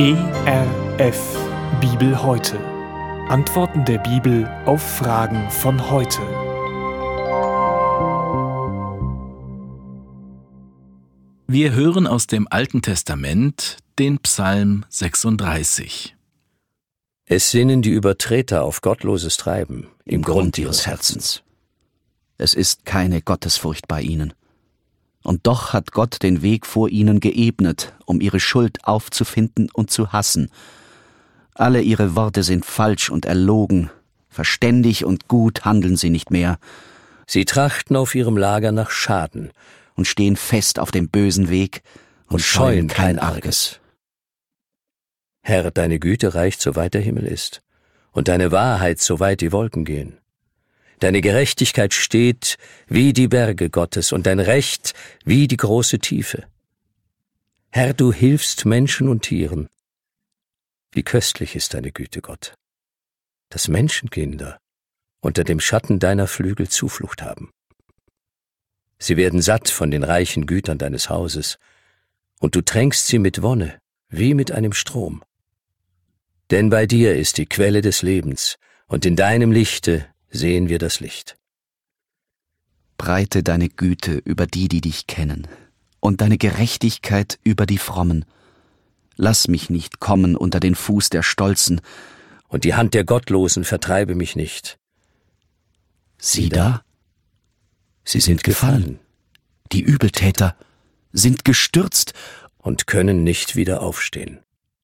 ERF Bibel heute. Antworten der Bibel auf Fragen von heute. Wir hören aus dem Alten Testament den Psalm 36. Es sinnen die Übertreter auf gottloses Treiben im Grund ihres Herzens. Es ist keine Gottesfurcht bei ihnen. Und doch hat Gott den Weg vor ihnen geebnet, um ihre Schuld aufzufinden und zu hassen. Alle ihre Worte sind falsch und erlogen, verständig und gut handeln sie nicht mehr. Sie trachten auf ihrem Lager nach Schaden Und stehen fest auf dem bösen Weg und scheuen kein Arges. Herr, deine Güte reicht, soweit der Himmel ist, und deine Wahrheit, soweit die Wolken gehen. Deine Gerechtigkeit steht wie die Berge Gottes und dein Recht wie die große Tiefe. Herr, du hilfst Menschen und Tieren. Wie köstlich ist deine Güte, Gott, dass Menschenkinder unter dem Schatten deiner Flügel Zuflucht haben. Sie werden satt von den reichen Gütern deines Hauses, und du tränkst sie mit Wonne, wie mit einem Strom. Denn bei dir ist die Quelle des Lebens, und in deinem Lichte sehen wir das Licht. Breite deine Güte über die, die dich kennen, und deine Gerechtigkeit über die Frommen. Lass mich nicht kommen unter den Fuß der Stolzen, Und die Hand der Gottlosen vertreibe mich nicht. sieh da, Sie sind gefallen die Übeltäter sind gestürzt. und können nicht wieder aufstehen.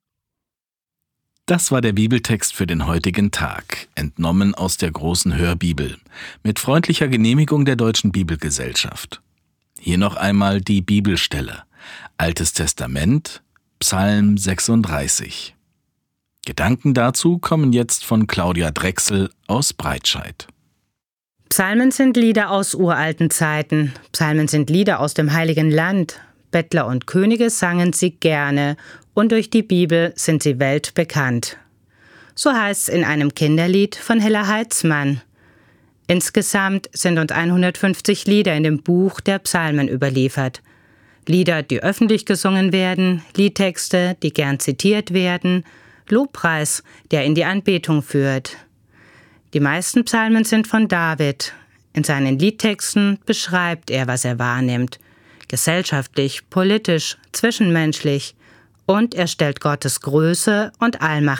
Das war der Bibeltext für den heutigen Tag, entnommen aus der großen Hörbibel, mit freundlicher Genehmigung der Deutschen Bibelgesellschaft. Hier noch einmal die Bibelstelle. Altes Testament, Psalm 36. Gedanken dazu kommen jetzt von Claudia Drechsel aus Breitscheid. Psalmen sind Lieder aus uralten Zeiten. Psalmen sind Lieder aus dem Heiligen Land. Bettler und Könige sangen sie gerne und durch die Bibel sind sie weltbekannt. So heißt es in einem Kinderlied von Hella Heitzmann. Insgesamt sind uns 150 Lieder in dem Buch der Psalmen überliefert. Lieder, die öffentlich gesungen werden, Liedtexte, die gern zitiert werden, Lobpreis, der in die Anbetung führt. Die meisten Psalmen sind von David. In seinen Liedtexten beschreibt er, was er wahrnimmt. Gesellschaftlich, politisch, zwischenmenschlich. Und er stellt Gottes Größe und Allmacht